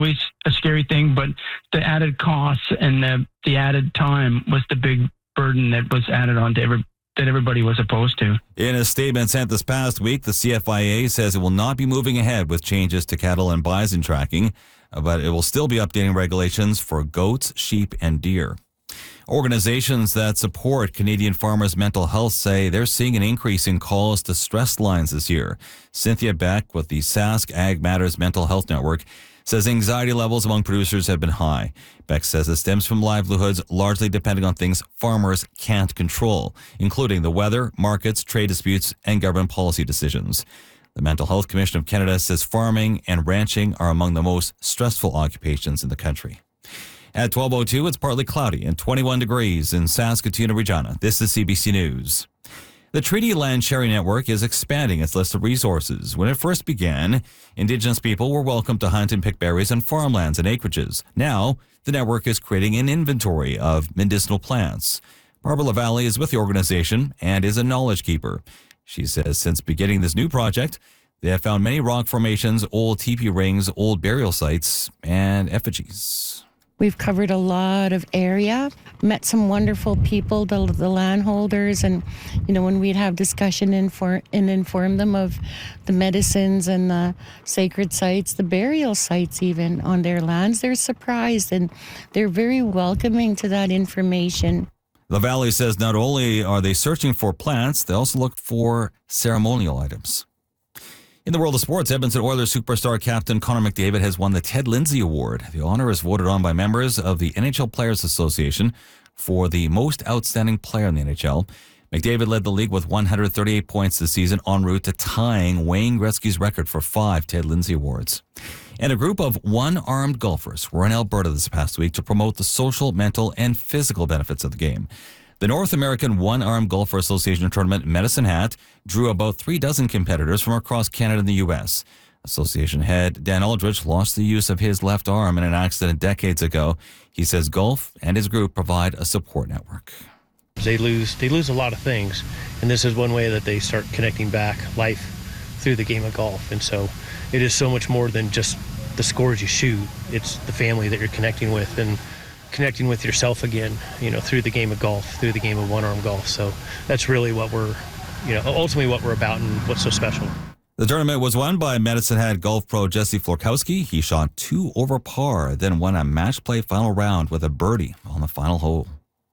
always a scary thing, but the added costs and the added time was the big burden that was added on to that everybody was opposed to. In a statement sent this past week, the CFIA says it will not be moving ahead with changes to cattle and bison tracking, but it will still be updating regulations for goats, sheep, and deer. Organizations that support Canadian farmers' mental health say they're seeing an increase in calls to stress lines this year. Cynthia Beck with the Sask Ag Matters Mental Health Network says anxiety levels among producers have been high. Beck says it stems from livelihoods largely depending on things farmers can't control, including the weather, markets, trade disputes, and government policy decisions. The Mental Health Commission of Canada says farming and ranching are among the most stressful occupations in the country. At 12:02, it's partly cloudy and 21 degrees in Saskatoon, Regina. This is CBC News. The Treaty Land Sharing Network is expanding its list of resources. When it first began, Indigenous people were welcome to hunt and pick berries on farmlands and acreages. Now, the network is creating an inventory of medicinal plants. Barbara LaValle is with the organization and is a knowledge keeper. She says since beginning this new project, they have found many rock formations, old teepee rings, old burial sites, and effigies. We've covered a lot of area, met some wonderful people, the landholders, and, when we'd have discussion and inform them of the medicines and the sacred sites, the burial sites even on their lands, they're surprised and they're very welcoming to that information. LaValle says not only are they searching for plants, they also look for ceremonial items. In the world of sports, Edmonton Oilers superstar captain Connor McDavid has won the Ted Lindsay Award. The honor is voted on by members of the NHL Players Association for the most outstanding player in the NHL. McDavid led the league with 138 points this season, en route to tying Wayne Gretzky's record for 5 Ted Lindsay Awards. And a group of one-armed golfers were in Alberta this past week to promote the social, mental, and physical benefits of the game. The North American One-Armed Golfer Association tournament Medicine Hat drew about 36 competitors from across Canada and the U.S. Association head Dan Aldrich lost the use of his left arm in an accident decades ago. He says golf and his group provide a support network. They lose a lot of things, and this is one way that they start connecting back life through the game of golf. And so it is so much more than just the scores you shoot. It's the family that you're connecting with and connecting with yourself again, through the game of golf, through the game of one-arm golf. So that's really what we're, ultimately what we're about and what's so special. The tournament was won by Medicine Hat golf pro Jesse Florkowski. He shot 2 over par, then won a match play final round with a birdie on the final hole.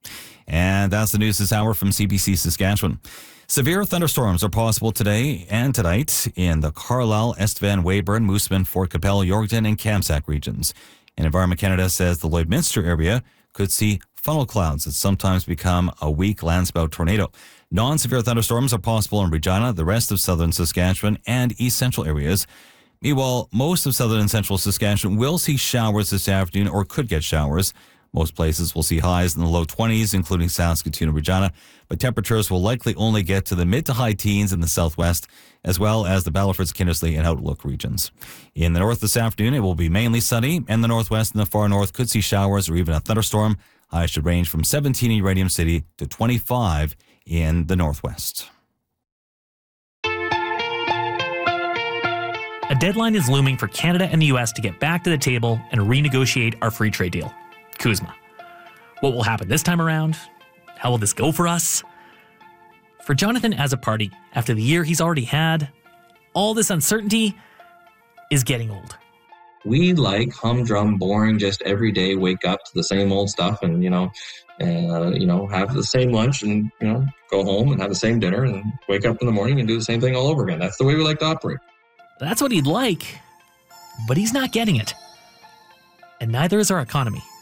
And that's the news this hour from CBC Saskatchewan. Severe thunderstorms are possible today and tonight in the Carlisle, Estevan, Weyburn, Moosomin, Fort Capel, Yorkton, and Kamsack regions. And Environment Canada says the Lloydminster area could see funnel clouds that sometimes become a weak landspout tornado. Non-severe thunderstorms are possible in Regina, the rest of southern Saskatchewan, and east central areas. Meanwhile, most of southern and central Saskatchewan will see showers this afternoon or could get showers. Most places will see highs in the low 20s, including Saskatoon and Regina, but temperatures will likely only get to the mid to high teens in the southwest, as well as the Battleford, Kindersley, and Outlook regions. In the north this afternoon, it will be mainly sunny, and the northwest and the far north could see showers or even a thunderstorm. Highs should range from 17 in Uranium City to 25 in the northwest. A deadline is looming for Canada and the U.S. to get back to the table and renegotiate our free trade deal. CUSMA. What will happen this time around? How will this go for us? For Jonathan as a party, after the year he's already had, all this uncertainty is getting old. We like humdrum, boring, just every day wake up to the same old stuff and, have the same lunch and, go home and have the same dinner and wake up in the morning and do the same thing all over again. That's the way we like to operate. That's what he'd like, but he's not getting it. And neither is our economy.